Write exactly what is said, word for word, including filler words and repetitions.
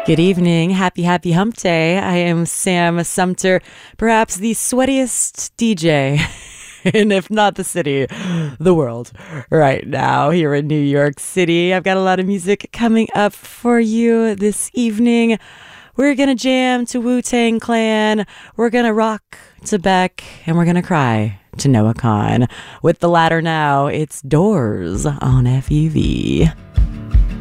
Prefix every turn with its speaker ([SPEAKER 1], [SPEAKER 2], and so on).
[SPEAKER 1] Good evening. Happy, happy hump day. I am Sam Sumter, perhaps the sweatiest D J, and if not the city, the world right now here in New York City. I've got a lot of music coming up for you this evening. We're going to jam to Wu-Tang Clan. We're going to rock to Beck, and we're going to cry to Noah Kahan. With the latter now, it's Doors on F U V.